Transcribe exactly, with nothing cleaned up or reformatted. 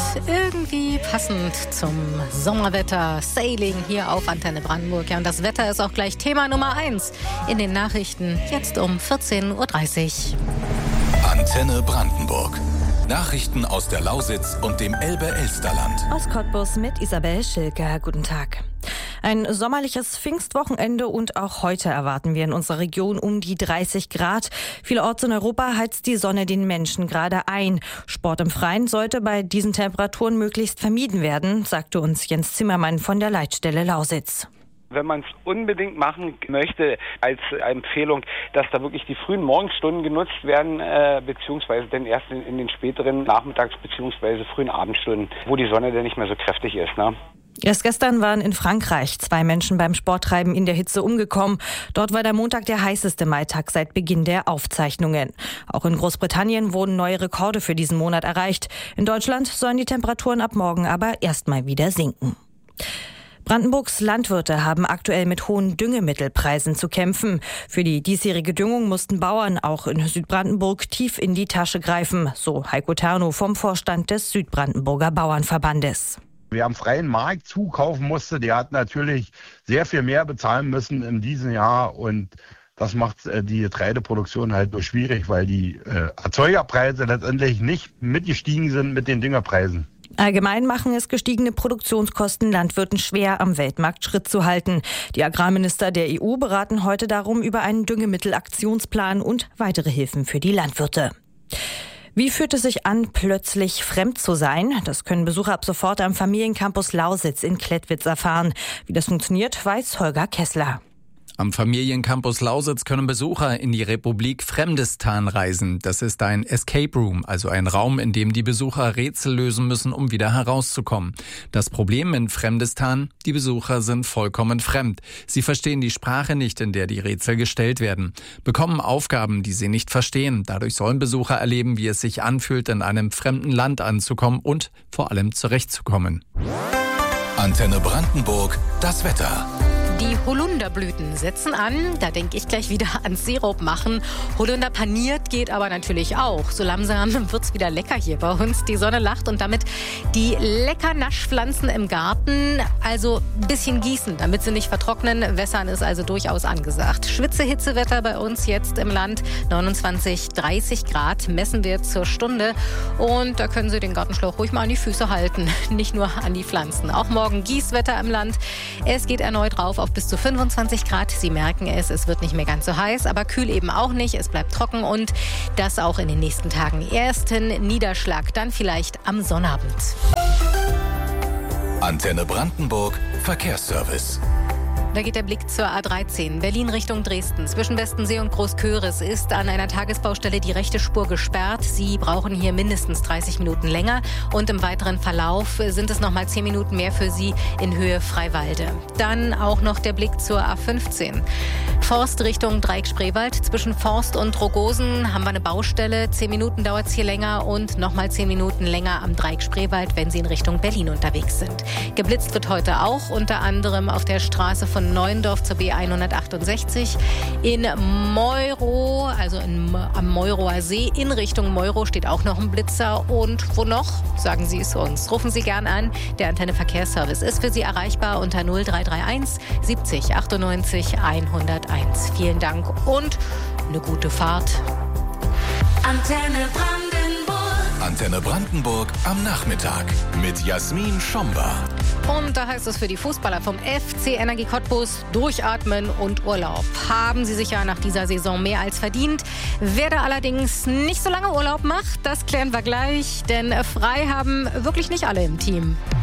irgendwie passend zum Sommerwetter. Sailing hier auf Antenne Brandenburg. Ja, und das Wetter ist auch gleich Thema Nummer eins in den Nachrichten. Jetzt um vierzehn Uhr dreißig. Antenne Brandenburg. Nachrichten aus der Lausitz und dem Elbe-Elsterland. Aus Cottbus mit Isabel Schilker. Guten Tag. Ein sommerliches Pfingstwochenende und auch heute erwarten wir in unserer Region um die dreißig Grad. Vielerorts in Europa heizt die Sonne den Menschen gerade ein. Sport im Freien sollte bei diesen Temperaturen möglichst vermieden werden, sagte uns Jens Zimmermann von der Leitstelle Lausitz. Wenn man es unbedingt machen möchte, als Empfehlung, dass da wirklich die frühen Morgenstunden genutzt werden, äh, beziehungsweise dann erst in, in den späteren Nachmittags- beziehungsweise frühen Abendstunden, wo die Sonne dann nicht mehr so kräftig ist, ne? Erst gestern waren in Frankreich zwei Menschen beim Sporttreiben in der Hitze umgekommen. Dort war der Montag der heißeste Maitag seit Beginn der Aufzeichnungen. Auch in Großbritannien wurden neue Rekorde für diesen Monat erreicht. In Deutschland sollen die Temperaturen ab morgen aber erstmal wieder sinken. Brandenburgs Landwirte haben aktuell mit hohen Düngemittelpreisen zu kämpfen. Für die diesjährige Düngung mussten Bauern auch in Südbrandenburg tief in die Tasche greifen, so Heiko Terno vom Vorstand des Südbrandenburger Bauernverbandes. Wer am freien Markt zukaufen musste, der hat natürlich sehr viel mehr bezahlen müssen in diesem Jahr, und das macht die Getreideproduktion halt nur schwierig, weil die äh, Erzeugerpreise letztendlich nicht mitgestiegen sind mit den Düngerpreisen. Allgemein machen es gestiegene Produktionskosten Landwirten schwer, am Weltmarkt Schritt zu halten. Die Agrarminister der E U beraten heute darum über einen Düngemittelaktionsplan und weitere Hilfen für die Landwirte. Wie fühlt es sich an, plötzlich fremd zu sein? Das können Besucher ab sofort am Familiencampus Lausitz in Klettwitz erfahren. Wie das funktioniert, weiß Holger Kessler. Am Familiencampus Lausitz können Besucher in die Republik Fremdistan reisen. Das ist ein Escape Room, also ein Raum, in dem die Besucher Rätsel lösen müssen, um wieder herauszukommen. Das Problem in Fremdistan: die Besucher sind vollkommen fremd. Sie verstehen die Sprache nicht, in der die Rätsel gestellt werden, bekommen Aufgaben, die sie nicht verstehen. Dadurch sollen Besucher erleben, wie es sich anfühlt, in einem fremden Land anzukommen und vor allem zurechtzukommen. Antenne Brandenburg, das Wetter. Die Holunderblüten setzen an. Da denke ich gleich wieder ans Sirup machen. Holunder paniert geht aber natürlich auch. So langsam wird's wieder lecker hier bei uns. Die Sonne lacht und damit die lecker Naschpflanzen im Garten. Also ein bisschen gießen, damit sie nicht vertrocknen. Wässern ist also durchaus angesagt. Schwitze-Hitzewetter bei uns jetzt im Land. neunundzwanzig, dreißig Grad messen wir zur Stunde. Und da können Sie den Gartenschlauch ruhig mal an die Füße halten. Nicht nur an die Pflanzen. Auch morgen Gießwetter im Land. Es geht erneut rauf auf bis zu fünfundzwanzig Grad. Sie merken es, es wird nicht mehr ganz so heiß, aber kühl eben auch nicht. Es bleibt trocken und das auch in den nächsten Tagen. Ersten Niederschlag dann vielleicht am Sonnabend. Antenne Brandenburg, Verkehrsservice. Da geht der Blick zur A dreizehn, Berlin Richtung Dresden. Zwischen Westensee und Großköris ist an einer Tagesbaustelle die rechte Spur gesperrt. Sie brauchen hier mindestens dreißig Minuten länger. Und im weiteren Verlauf sind es noch mal zehn Minuten mehr für Sie in Höhe Freiwalde. Dann auch noch der Blick zur A fünfzehn. Forst Richtung Dreieck-Spreewald. Zwischen Forst und Rogosen haben wir eine Baustelle. Zehn Minuten dauert es hier länger und noch mal zehn Minuten länger am Dreieck-Spreewald, wenn Sie in Richtung Berlin unterwegs sind. Geblitzt wird heute auch, unter anderem auf der Straße von Neuendorf zur B hundertachtundsechzig. In Meuro, also in, am Meuroer See, in Richtung Meuro steht auch noch ein Blitzer. Und wo noch? Sagen Sie es uns. Rufen Sie gern an. Der Antenne Verkehrsservice ist für Sie erreichbar unter null drei drei eins siebzig achtundneunzig hunderteins. Vielen Dank und eine gute Fahrt. Antenne Brandenburg. Antenne Brandenburg am Nachmittag mit Jasmin Schomba. Und da heißt es für die Fußballer vom F C Energie Cottbus: durchatmen und Urlaub. Haben sie sich ja nach dieser Saison mehr als verdient. Wer da allerdings nicht so lange Urlaub macht, das klären wir gleich. Denn frei haben wirklich nicht alle im Team.